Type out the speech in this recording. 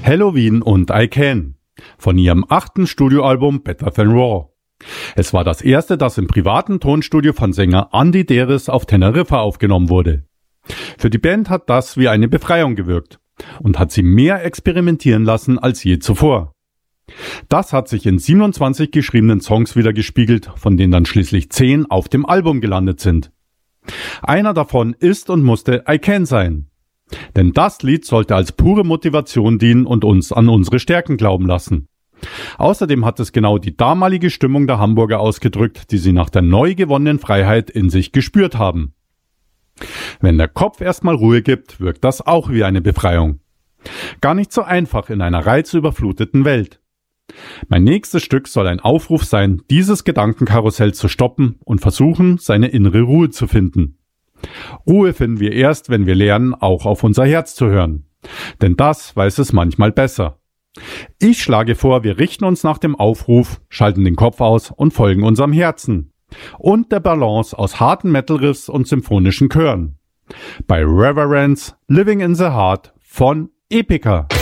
Helloween und I Can von ihrem 8. Studioalbum Better Than Raw. Es war das erste, das im privaten Tonstudio von Sänger Andy Deris auf Teneriffa aufgenommen wurde. Für die Band hat das wie eine Befreiung gewirkt und hat sie mehr experimentieren lassen als je zuvor. Das hat sich in 27 geschriebenen Songs wiedergespiegelt, von denen dann schließlich 10 auf dem Album gelandet sind. Einer davon ist und musste I Can sein. Denn das Lied sollte als pure Motivation dienen und uns an unsere Stärken glauben lassen. Außerdem hat es genau die damalige Stimmung der Hamburger ausgedrückt, die sie nach der neu gewonnenen Freiheit in sich gespürt haben. Wenn der Kopf erstmal Ruhe gibt, wirkt das auch wie eine Befreiung. Gar nicht so einfach in einer reizüberfluteten Welt. Mein nächstes Stück soll ein Aufruf sein, dieses Gedankenkarussell zu stoppen und versuchen, seine innere Ruhe zu finden. Ruhe finden wir erst, wenn wir lernen, auch auf unser Herz zu hören. Denn das weiß es manchmal besser. Ich schlage vor, wir richten uns nach dem Aufruf, schalten den Kopf aus und folgen unserem Herzen. Und der Balance aus harten Metal-Riffs und symphonischen Chören. Bei Reverence, Living in the Heart von Epica.